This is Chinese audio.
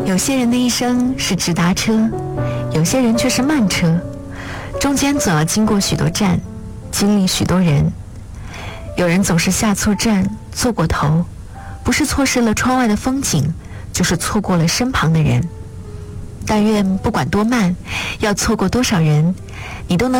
有些人的一生是直达车，有些人却是慢车，中间总要经过许多站，经历许多人。有人总是下错站，坐过头，不是错失了窗外的风景，就是错过了身旁的人。但愿不管多慢，要错过多少人，你都能